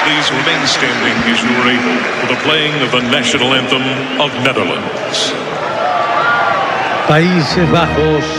Please remain standing as you are able for the playing of the national anthem of Netherlands. Países Bajos,